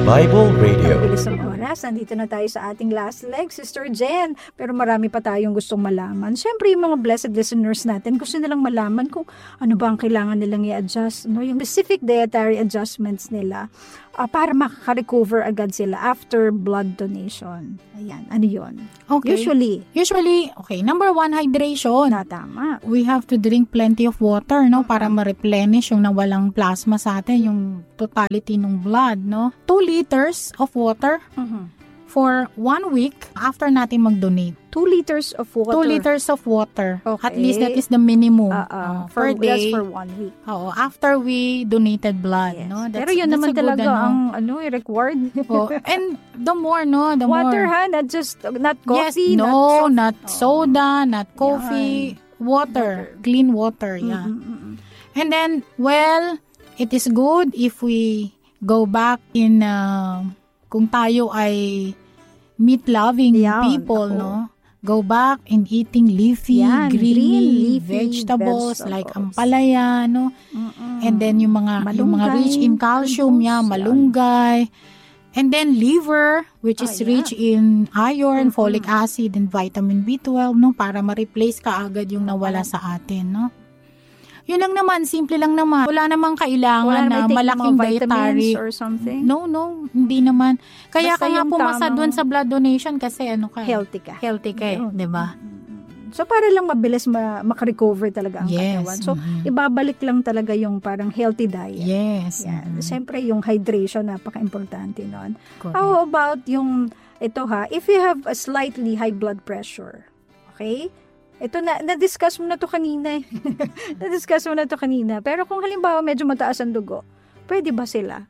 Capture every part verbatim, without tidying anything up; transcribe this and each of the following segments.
Bible Radio. Bilis ng oras, nandito na tayo sa ating last leg, Sister Jen. Pero marami pa tayong gustong malaman. Siyempre, yung mga blessed listeners natin, gusto nilang malaman kung ano ba ang kailangan nilang i-adjust, no? Yung specific dietary adjustments nila uh, para makaka-recover agad sila after blood donation. Ayan, ano yun? Okay. Usually. Usually, okay, number one, hydration. Na tama. We have to drink plenty of water, no? Para ma-replenish yung nawalang plasma sa atin, yung totality ng blood, no? Two liters of water Uh-huh. for one week after natin mag-donate. Two liters of water. Two liters of water. Okay. At least that is the minimum Uh, uh, uh, for, per day. That's for one week. Oo, after we donated blood, Yes. no? That's, Pero yun that's naman a good, talaga ano. ang ano, required. Oh, and the more, no? The Water, more. ha? Not just, not Yes, coffee, no, not soft. not Oh. soda, not coffee. Water, Water. clean water, yeah. Mm-mm-mm. And then, well, it is good if we go back in, uh, kung tayo ay meat-loving Yan, people, ako. no? Go back in eating leafy, Yan, greeny, green leafy vegetables, vegetables. like ampalaya, no? Mm-mm. And then yung mga yung mga Malunggay, rich in calcium, yeah, yan. malunggay. And then liver, which is Ah, rich in iron, Mhm. folic acid, and vitamin B twelve, no? Para ma-replace ka agad yung nawala sa atin, no? Yun lang naman, simple lang naman. Wala namang kailangan Wala na naman take malaking mga vitamins dietary. or something. No, no, hindi naman. Kaya Basta ka nga yung pumasa tamang- doon sa blood donation kasi ano ka? Healthy ka. Healthy ka, eh, Yun. di ba? So, para lang mabilis ma- makarecover talaga ang Yes. katawan. So, Mhm. ibabalik lang talaga yung parang healthy diet. Yes. Yan. mhm. Siyempre, yung hydration, napaka-importante nun. Correct. How about yung, ito ha, if you have a slightly high blood pressure, okay? Ito na, na-discuss mo na to kanina. eh. na-discuss mo na to kanina. Pero kung halimbawa medyo mataas ang dugo, pwede ba sila?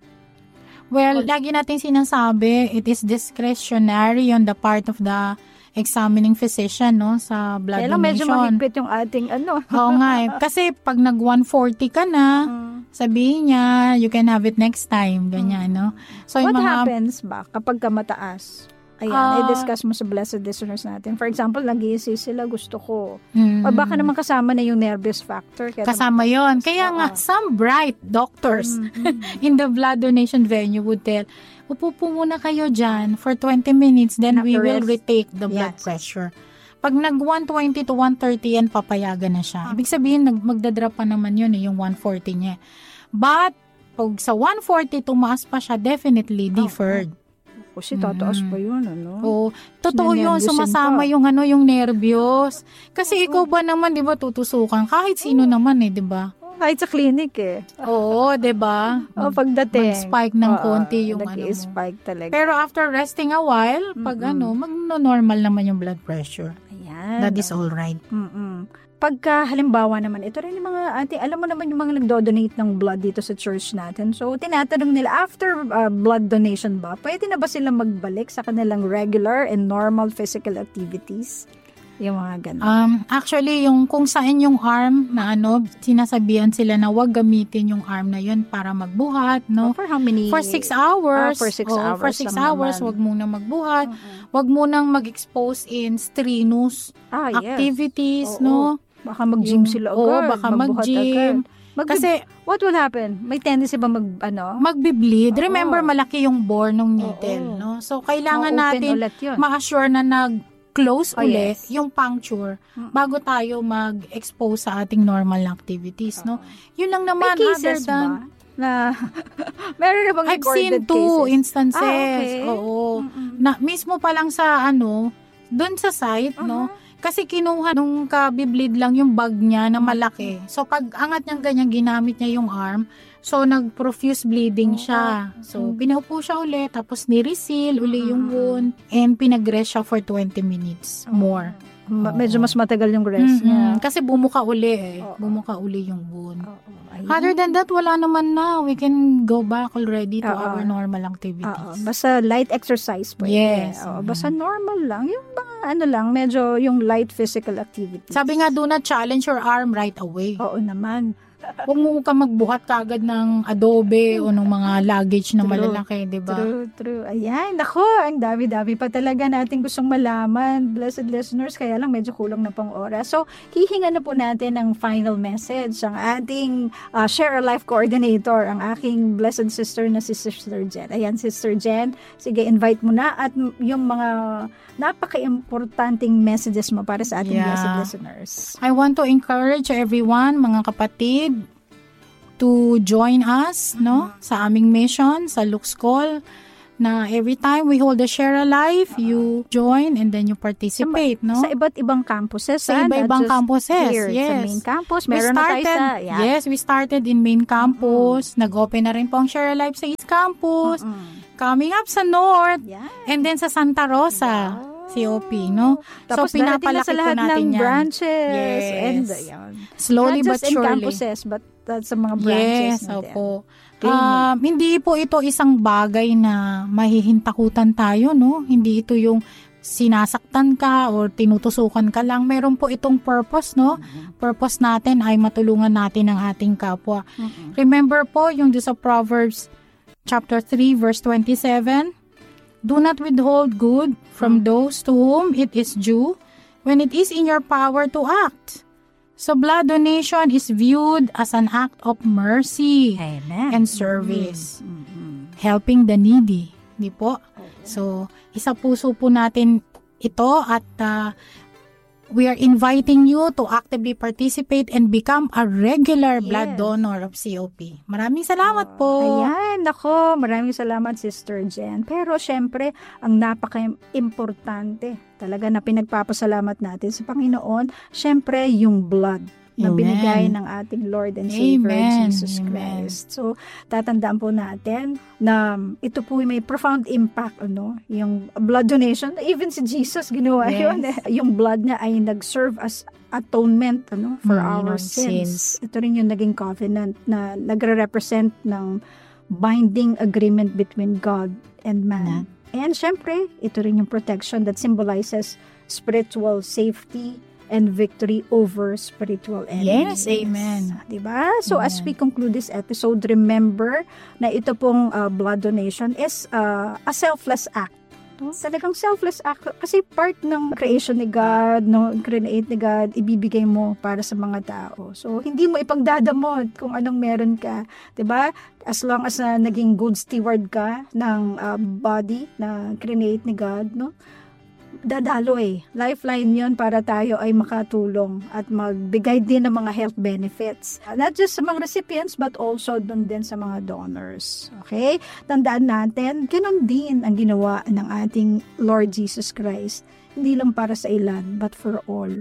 Well, lagi natin sinasabi, it is discretionary on the part of the examining physician, no, sa blood Kaya lang medyo donation. mahigpit yung ating ano. Oo nga eh. Kasi pag nag one forty ka na, Mm. sabihin niya, you can have it next time. Ganyan, no? So, yung What mga, happens ba kapag ka mataas? Ayan, Ah. i-discuss mo sa blessed listeners natin. For example, nag-i-insist sila, gusto ko. Mm, O baka naman kasama na yung nervous factor. Kaya kasama yon. Kaya Oo. nga, some bright doctors Mm, in the blood donation venue would tell, upo po muna kayo dyan for twenty minutes, then we will Naka-rest. retake the blood Yes. pressure. Pag nag one twenty to one thirty yan, papayagan na siya. Ah. Ibig sabihin, nag magdadrop pa naman yun, eh, yung one forty niya. But, pag sa one forty, tumaas pa siya, definitely deferred. Kasi tataas pa yun, ano? Oo. Totoo yun, Sinenervyusin sumasama ka. yung ano, yung nervyos. Kasi ikaw ba naman, di ba, tutusukan? Kahit sino naman eh, di ba? Kahit sa clinic eh. Oo, di ba? O pagdating. Mag-spike ng Oo, konti yung ano mo. nag-i-spike talaga. Pero after resting a while, pag ano, mag-normal naman yung blood pressure. Ayan. That is all right. Mm-mm. Pagka halimbawa naman, ito rin yung mga ate, alam mo naman yung mga nagdo-donate ng blood dito sa church natin. So, tinatanong nila, after uh, blood donation ba, pwede na ba sila magbalik sa kanilang regular and normal physical activities? Yung mga ganun. Um, actually, yung kung saan yung arm na ano, sinasabihan sila na wag gamitin yung arm na yun para magbuhat, no? Oh, for how many? For six hours. Ah, for six Oo, hours For six lang hours, naman. wag muna magbuhat. Mm-mm. Wag munang mag-expose in strenuous Ah, yes. activities, Oo. no? Baka mag-gym Yung- sila oo, agad. baka magbuhat mag-gym. agad. Mag- Kasi what will happen? May tendency ba mag, ano? magbi-bleed. Oo. Remember, malaki yung bore ng needle, Oo. no? So, kailangan Ma-open natin ulit yun. ma-assure na nag-close Oh, ulit yes. yung puncture Mm. bago tayo mag-expose sa ating normal activities, no? Yun lang May naman, other cases than... ba? Na, meron na bang I've seen recorded two cases? instances. Ah, okay. Oo. Mm-mm. Na, mismo pa lang sa ano, doon sa site, no? Uh-huh. Kasi kinuha nung kabibleed lang yung bag niya na malaki. So, pag angat niyang ganyan, ginamit niya yung arm. So, nag-profuse bleeding siya. So, pinaupo siya ulit. Tapos, nireseal uli yung wound. And pinag-rest siya for twenty minutes more. Ma- Oo. medyo mas matagal yung rest niya. Mhm. Kasi bumuka uli eh. Oo. Bumuka uli yung wound. Oo, ayun. Other than that, wala naman na. We can go back already to Oo. our normal Oo, activities. basta light exercise po. Yes. Oo, Mhm. basta normal lang. Yung mga ano lang, medyo yung light physical activity. Sabi nga, do not challenge your arm right away. Oo naman. Huwag mo ka magbuhat kagad ng adobe o ng mga luggage na True. malalaki, di ba? True, true. Ayan, nako, ang dami-dami pa talaga natin gustong malaman, blessed listeners, kaya lang medyo kulang na pang oras. So, hihinga na po natin ang final message, ang ating uh, Share a Life Coordinator, ang aking blessed sister na si Sister Jen. Ayan, Sister Jen, sige, invite mo na at yung mga napaka-importanting messages mo para sa ating Yeah. blessed listeners. I want to encourage everyone, mga kapatid, to join us, no, sa aming mission, sa Luke's Call, na every time we hold a Share a Life, you join and then you participate, no? Sa iba't ibang campuses. Sa ah, iba-ibang not just campuses, here, Sa yes. main campus, We meron na tayo started, sa... Yeah. yes, we started in main campus. Nag-open na rin po ang Share a Life sa East Campus. Mm-mm. Coming up sa North. Yeah. And then sa Santa Rosa, Wow. C O P, no? Tapos so, darating na pinapalaki sa lahat po natin ng yan. branches. Yes. And, yan. Slowly Not but just in surely. campuses, but uh, sa mga branches. Yes, na din. opo. Clinic. Um, hindi po ito isang bagay na mahihintakutan tayo, no? Hindi ito yung sinasaktan ka or tinutusukan ka lang. Meron po itong purpose, no? Purpose natin ay matulungan natin ang ating kapwa. Mm-mm. Remember po yung sa Proverbs chapter three verse twenty-seven, do not withhold good from those to whom it is due when it is in your power to act. So blood donation is viewed as an act of mercy Amen. and service, Mm-mm. helping the needy. Di po? So, isa puso po natin ito at uh, we are inviting you to actively participate and become a regular blood Yes. donor of C O P. Maraming salamat po. Ayan, nako, maraming salamat Sister Jen. Pero syempre, ang napaka-importante talaga na pinagpapasalamat natin sa Panginoon, syempre yung blood na Amen. binigay ng ating Lord and Savior Amen. Jesus Amen. Christ. So, tatandaan po natin na ito po may profound impact, ano, yung blood donation. Even si Jesus ginawa Yes. yun. Eh. Yung blood niya ay nag-serve as atonement, ano, for Mm, our our sins. Ito rin yung naging covenant na nagre-represent ng binding agreement between God and man. And syempre, ito rin yung protection that symbolizes spiritual safety and victory over spiritual enemies. Yes, amen. Diba? So as Amen. we conclude this episode, remember na ito pong uh, blood donation is uh, a selfless act. No? Talagang selfless act. Kasi part ng creation ni God, no, create ni God, ibibigay mo para sa mga tao. So, hindi mo ipagdadamot kung anong meron ka. Diba? As long as na naging good steward ka ng uh, body na create ni God, no? Dadalo eh. Lifeline yon para tayo ay makatulong at magbigay din ng mga health benefits. Uh, not just sa mga recipients but also dun din sa mga donors. Okay? Tandaan natin, ganun din ang ginawa ng ating Lord Jesus Christ. Hindi lang para sa ilan but for all.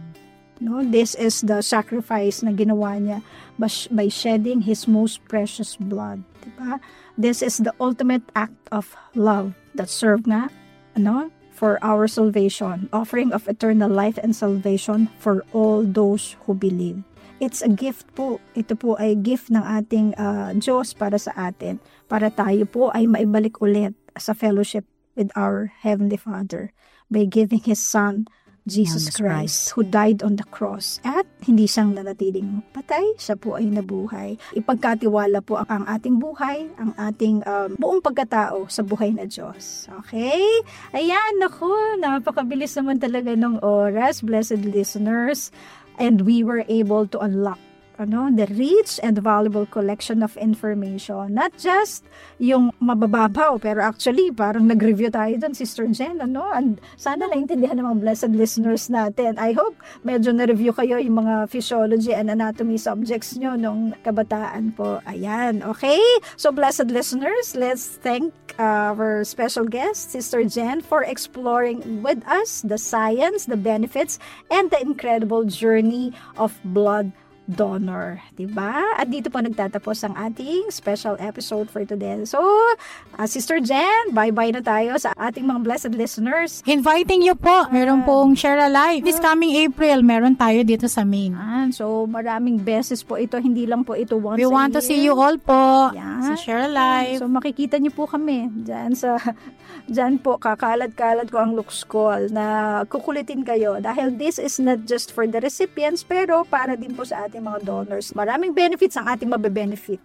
No, this is the sacrifice na ginawa niya by shedding His most precious blood. Diba? This is the ultimate act of love that served nga, ano, for our salvation, offering of eternal life and salvation for all those who believe. It's a gift po. Ito po ay gift ng ating uh, Diyos para sa atin, para tayo po ay maibalik ulit sa fellowship with our Heavenly Father by giving His Son, Jesus Jesus Christ, who died on the cross at hindi siyang nanatiling patay, siya po ay nabuhay. Ipagkatiwala po ang ating buhay, ang ating um, buong pagkatao sa buhay na Diyos. Okay? Ayan, naku, napakabilis naman talaga ng oras, blessed listeners, and we were able to unlock ano, the rich and valuable collection of information. Not just yung mabababaw, pero actually, parang nag-review tayo dun, Sister Jen, ano? And sana naintindihan ng mga blessed listeners natin. I hope medyo na-review kayo yung mga physiology and anatomy subjects nyo nung kabataan po. Ayan, okay? So, blessed listeners, let's thank uh, our special guest, Sister Jen, for exploring with us the science, the benefits, and the incredible journey of blood donor, diba? At dito po nagtatapos ang ating special episode for today. So, uh, Sister Jen, bye-bye na tayo sa ating mga blessed listeners. Inviting you po, meron pong Share a Life. This coming April, meron tayo dito sa Maine. Yan. So, maraming beses po ito, hindi lang po ito once We a want to year. see you all po Yan. sa Share a Life. So, makikita niyo po kami dyan sa, dyan po, kakalat-kalat ko ang Luke's Call na kukulitin kayo dahil this is not just for the recipients pero para din po sa ating ating mga donors. Maraming benefits ang ating mabe-benefit.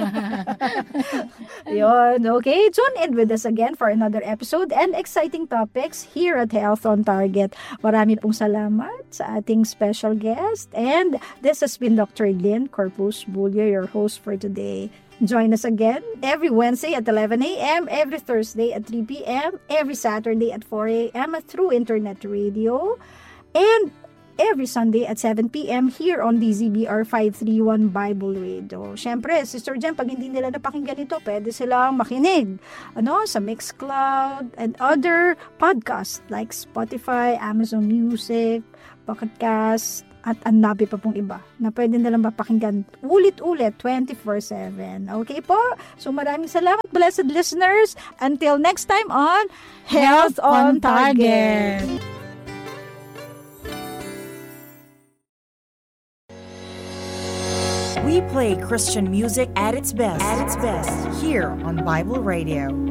Yun, okay? Tune in with us again for another episode and exciting topics here at Health on Target. Marami pong salamat sa ating special guest. And this has been Doctor Lynn Corpus Bulyo, your host for today. Join us again every Wednesday at eleven a.m., every Thursday at three p.m., every Saturday at four a.m. through internet radio, and every Sunday at seven p.m. here on D Z B R five thirty-one Bible Radio. Siyempre, Sister Jen, pag hindi nila napakinggan ito, pwede silang makinig ano, sa Mixcloud and other podcasts like Spotify, Amazon Music, Pocket Cast, at ang nabi pa pong iba na pwede nilang mapakinggan ulit-ulit twenty-four seven. Okay po? So maraming salamat, blessed listeners. Until next time on Health on Target. We play Christian music at its best, at its best here on Bible Radio.